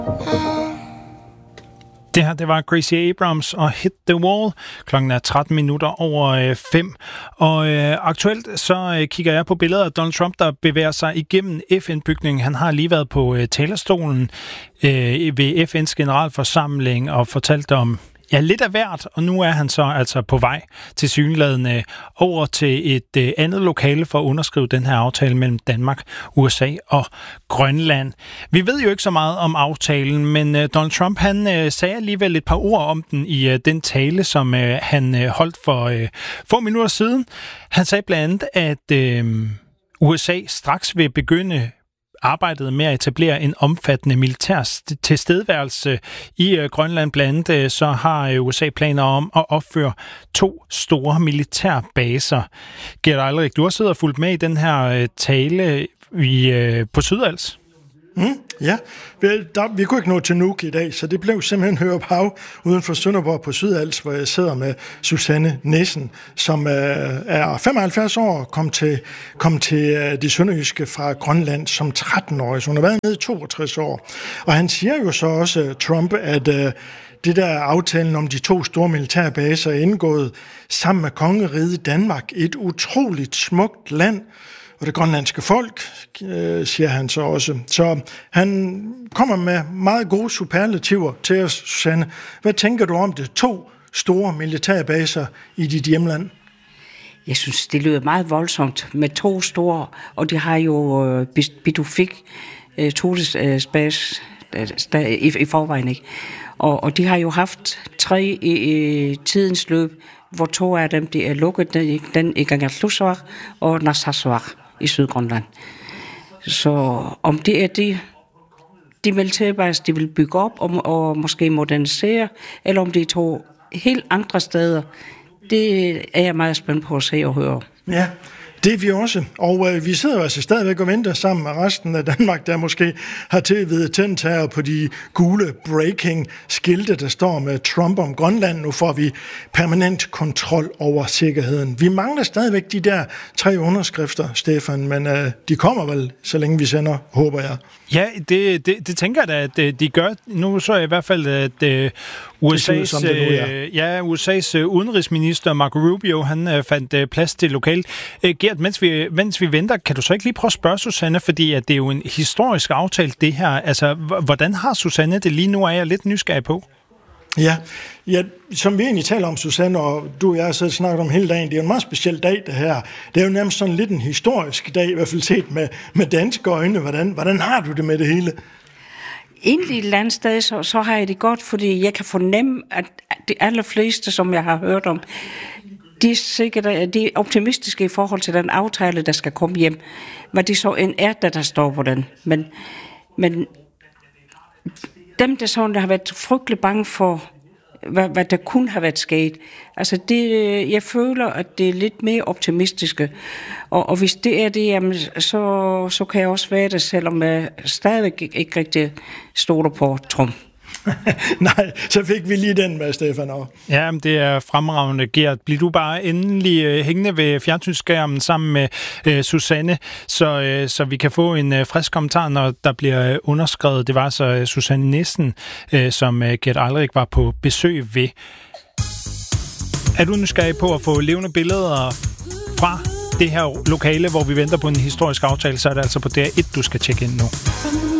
Det her, det var Gracie Abrams og Hit the Wall. Klokken er 13 minutter over 5. Og aktuelt så kigger jeg på billeder af Donald Trump, der bevæger sig igennem FN-bygningen. Han har lige været på talerstolen ved FN's generalforsamling og fortalt om lidt af hvert, og nu er han så altså på vej til tilsyneladende over til et andet lokale for at underskrive den her aftale mellem Danmark, USA og Grønland. Vi ved jo ikke så meget om aftalen, men Donald Trump han sagde alligevel et par ord om den i den tale, som han holdt for få minutter siden. Han sagde blandt andet, at USA straks vil begynde arbejdet med at etablere en omfattende militær tilstedeværelse i Grønland. Blandt andet så har USA planer om at opføre 2 store militærbaser. Gert Eilrik, du har siddet og fulgt med i den her tale på Sydals. Ja, vi kunne ikke nå til Nuuk i dag, så det blev simpelthen Hørup Hav uden for Sønderborg på Sydals, hvor jeg sidder med Susanne Nissen, som er 75 år, kom til det sønderjyske fra Grønland som 13-årig, så hun har været med i 62 år. Og han siger jo så også, Trump, at det der aftalen om de 2 store militærbaser er indgået sammen med kongeriget Danmark, et utroligt smukt land, og det grønlandske folk, siger han så også. Så han kommer med meget gode superlativer til os, Susanne. Hvad tænker du om det? 2 store militærbaser i dit hjemland? Jeg synes, det lyder meget voldsomt med 2 store, og de har jo Pituffik, Todes i forvejen, ikke? Og de har jo haft 3 i tidens løb, hvor 2 af dem de er lukket, den i Kangerlussuaq og Narsarsuaq i Sydgrønland. Så om det er de militærbaser, de vil bygge op og måske modernisere, eller om det er 2 helt andre steder, det er jeg meget spændt på at se og høre. Ja, det er vi også. Og vi sidder jo altså stadigvæk og venter sammen med resten af Danmark, der måske har tilvidet tændtager på de gule breaking-skilte, der står med Trump om Grønland. Nu får vi permanent kontrol over sikkerheden. Vi mangler stadigvæk de der 3 underskrifter, Stefan, men de kommer vel, så længe vi sender, håber jeg. Ja, det tænker jeg da, at de gør. Nu så jeg i hvert fald, at USA's udenrigsminister Marco Rubio, han fandt plads til lokalt. Gert, mens vi venter, kan du så ikke lige prøve at spørge Susanne, fordi at det er jo en historisk aftale, det her. Altså, hvordan har Susanne det lige nu, er jeg lidt nysgerrig på? Ja, som vi egentlig taler om, Susanne, og du og jeg har så snakket om hele dagen, det er jo en meget speciel dag, det her. Det er jo nærmest sådan lidt en historisk dag, i hvert fald set med danske øjne. Hvordan har du det med det hele? Egentlig et eller andet sted, så har jeg det godt, fordi jeg kan fornemme, at de allerfleste, som jeg har hørt om, de er optimistiske i forhold til den aftale, der skal komme hjem. Hvad det så end er, der står på den. Men dem, der har været frygtelig bange for, hvad der kunne have været sket. Altså jeg føler, at det er lidt mere optimistiske. Og hvis det er det, jamen, så kan jeg også være det, selvom jeg stadig ikke rigtig stoler på Trump. Nej, så fik vi lige den med, Stefan. Ja, det er fremragende, Gert. Bliv du bare endelig hængende ved fjernsynsskærmen sammen med Susanne, så vi kan få en frisk kommentar, når der bliver underskrevet. Det var så Susanne Nissen, som Gert Eilrik var på besøg ved. Er du nysgerrig på at få levende billeder fra det her lokale, hvor vi venter på en historisk aftale, så er det altså på DR1, du skal tjekke ind nu.